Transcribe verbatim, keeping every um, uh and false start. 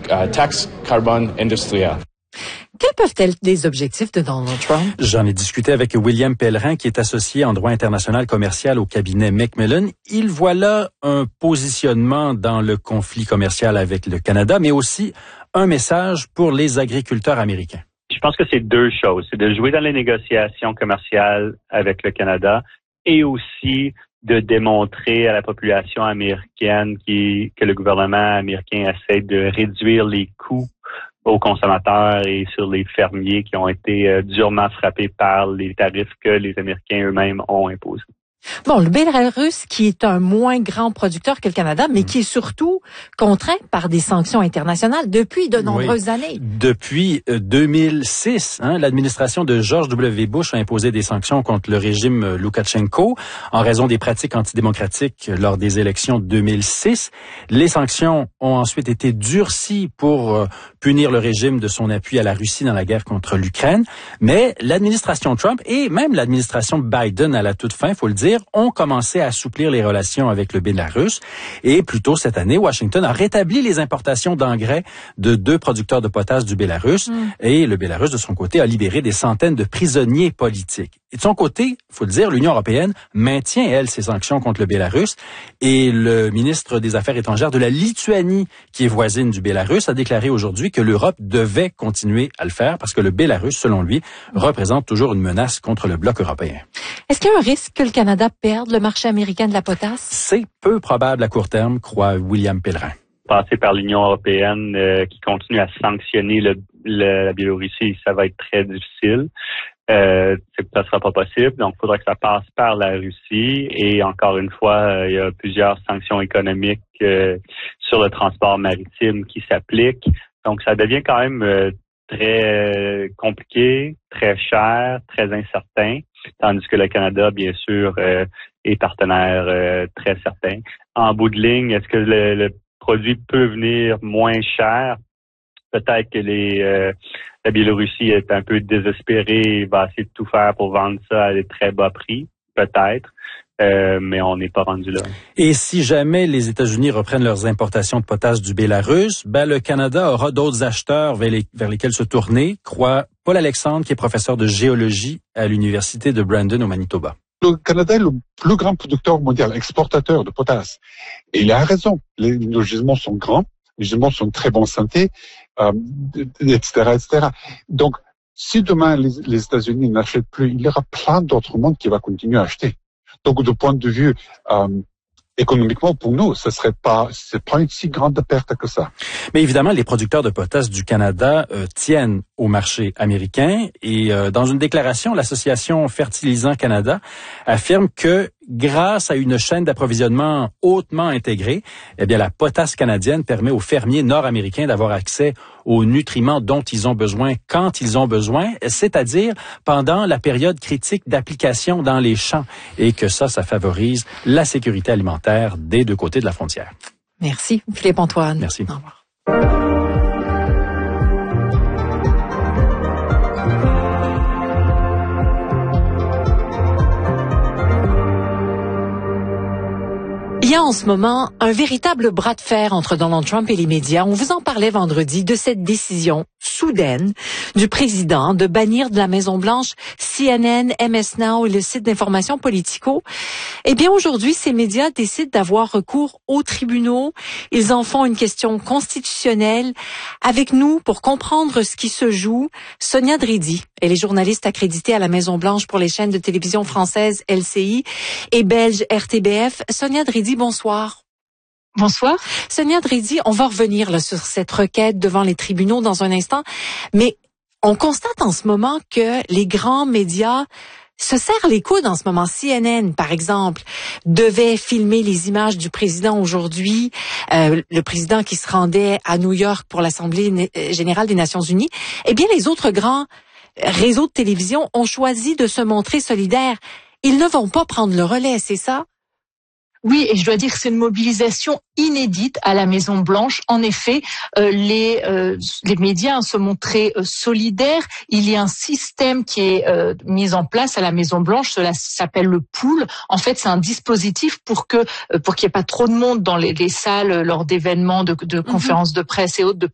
uh, tax carbon industrial. Quels peuvent être les objectifs de Donald Trump? J'en ai discuté avec William Pellerin, qui est associé en droit international commercial au cabinet Macmillan. Il voit là un positionnement dans le conflit commercial avec le Canada, mais aussi un message pour les agriculteurs américains. Je pense que c'est deux choses. C'est de jouer dans les négociations commerciales avec le Canada et aussi de démontrer à la population américaine qui, que le gouvernement américain essaie de réduire les coûts aux consommateurs et sur les fermiers qui ont été euh, durement frappés par les tarifs que les Américains eux-mêmes ont imposés. Bon, le Bélarus, qui est un moins grand producteur que le Canada, mais qui est surtout contraint par des sanctions internationales depuis de nombreuses oui. années. Depuis deux mille six, hein, l'administration de George W. Bush a imposé des sanctions contre le régime Loukachenko en raison des pratiques antidémocratiques lors des élections de deux mille six. Les sanctions ont ensuite été durcies pour euh, punir le régime de son appui à la Russie dans la guerre contre l'Ukraine. Mais l'administration Trump et même l'administration Biden à la toute fin, faut le dire, ont commencé à assouplir les relations avec le Bélarus. Et plus tôt cette année, Washington a rétabli les importations d'engrais de deux producteurs de potasse du Bélarus. Mm. Et le Bélarus, de son côté, a libéré des centaines de prisonniers politiques. Et de son côté, il faut le dire, l'Union européenne maintient, elle, ses sanctions contre le Bélarus. Et le ministre des Affaires étrangères de la Lituanie, qui est voisine du Bélarus, a déclaré aujourd'hui que l'Europe devait continuer à le faire parce que le Bélarus, selon lui, représente toujours une menace contre le bloc européen. Est-ce qu'il y a un risque que le Canada perde le marché américain de la potasse? C'est peu probable à court terme, croit William Pellerin. Passer par l'Union européenne euh, qui continue à sanctionner le, le, la Biélorussie, ça va être très difficile. Euh, ça sera pas possible. Donc, il faudra que ça passe par la Russie. Et encore une fois, euh, il y a plusieurs sanctions économiques euh, sur le transport maritime qui s'appliquent. Donc, ça devient quand même euh, très compliqué, très cher, très incertain. Tandis que le Canada, bien sûr, euh, est partenaire euh, très certain. En bout de ligne, est-ce que le, le produit peut venir moins cher? Peut-être que les euh, la Biélorussie est un peu désespérée, va essayer de tout faire pour vendre ça à des très bas prix, peut-être. Euh, mais on n'est pas rendu là. Et si jamais les États-Unis reprennent leurs importations de potasse du Bélarus, ben le Canada aura d'autres acheteurs vers, les, vers lesquels se tourner, croit Paul Alexandre, qui est professeur de géologie à l'Université de Brandon au Manitoba. Le Canada est le plus grand producteur mondial, exportateur de potasse. Et il a raison. Les, nos gisements sont grands, les gisements sont de très bonne santé, euh, et cetera, et cetera. Donc, si demain les, les États-Unis n'achètent plus, il y aura plein d'autres mondes qui vont continuer à acheter. Donc, de point de vue euh, économiquement, pour nous, ce serait pas, c'est pas une si grande perte que ça. Mais évidemment, les producteurs de potasse du Canada euh, tiennent au marché américain. Et euh, dans une déclaration, l'Association Fertilisant Canada affirme que grâce à une chaîne d'approvisionnement hautement intégrée, eh bien la potasse canadienne permet aux fermiers nord-américains d'avoir accès aux nutriments dont ils ont besoin quand ils ont besoin, c'est-à-dire pendant la période critique d'application dans les champs. Et que ça, ça favorise la sécurité alimentaire des deux côtés de la frontière. Merci, Philippe-Antoine. Merci. Au revoir. Il y a en ce moment un véritable bras de fer entre Donald Trump et les médias. On vous en parlait vendredi de cette décision soudaine du président de bannir de la Maison-Blanche C N N, M S Now et le site d'information Politico. Eh bien, aujourd'hui, ces médias décident d'avoir recours aux tribunaux. Ils en font une question constitutionnelle. Avec nous, pour comprendre ce qui se joue, Sonia Dridi. Elle est journaliste accréditée à la Maison-Blanche pour les chaînes de télévision françaises L C I et belge R T B F. Sonia Dridi, bonsoir. Bonsoir. Sonia Dridi, on va revenir là, sur cette requête devant les tribunaux dans un instant, mais on constate en ce moment que les grands médias se serrent les coudes en ce moment. C N N, par exemple, devait filmer les images du président aujourd'hui, euh, le président qui se rendait à New York pour l'Assemblée générale des Nations unies. Eh bien, les autres grands réseaux de télévision ont choisi de se montrer solidaires. Ils ne vont pas prendre le relais, c'est ça? Oui, et je dois dire que c'est une mobilisation inédite à la Maison-Blanche. En effet, euh, les, euh, les médias se montraient euh, solidaires. Il y a un système qui est euh, mis en place à la Maison-Blanche. Cela s'appelle le pool. En fait, c'est un dispositif pour que euh, pour qu'il n'y ait pas trop de monde dans les, les salles lors d'événements, de, de conférences de presse et autres, de